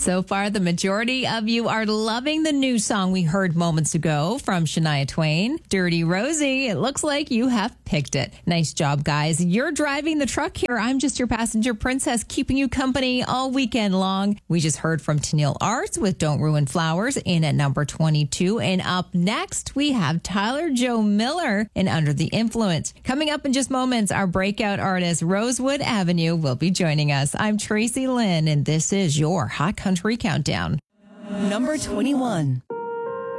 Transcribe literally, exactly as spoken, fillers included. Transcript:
So far, the majority of you are loving the new song we heard moments ago from Shania Twain, Dirty Rosie. It looks like you have picked it. Nice job, guys. You're driving the truck here. I'm just your passenger princess, keeping you company all weekend long. We just heard from Tennille Arts with Don't Ruin Flowers in at number twenty-two. And up next, we have Tyler Joe Miller in Under the Influence. Coming up in just moments, our breakout artist Rosewood Avenue will be joining us. I'm Tracy Lynn, and this is your Hot Country Countdown. Number twenty-one.